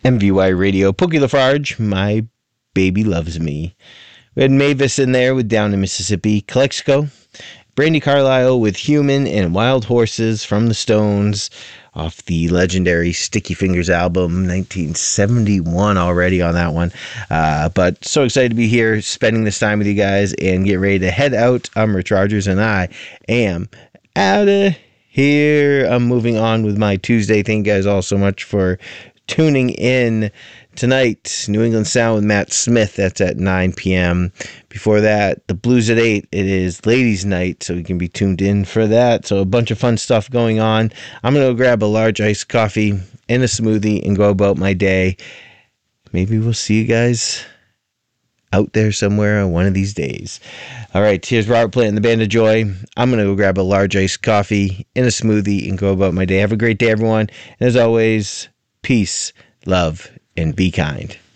MVY Radio, Pokey Lafarge, My Baby Loves Me. We had Mavis in there with Down in Mississippi, Calexico, Brandy Carlisle with Human and Wild Horses from the Stones off the legendary Sticky Fingers album, 1971 already on that one. But so excited to be here, spending this time with you guys and get ready to head out. I'm Rich Rogers and I am out of here. I'm moving on with my Tuesday. Thank you guys all so much for tuning in tonight. New England Sound with Matt Smith. That's at 9 p.m. Before that, the Blues at 8. It is ladies' night, so you can be tuned in for that. So a bunch of fun stuff going on. I'm going to go grab a large iced coffee and a smoothie and go about my day. Maybe we'll see you guys out there somewhere on one of these days. All right, here's Robert Plant and the Band of Joy. I'm going to go grab a large iced coffee and a smoothie and go about my day. Have a great day, everyone. And as always, peace, love, and be kind.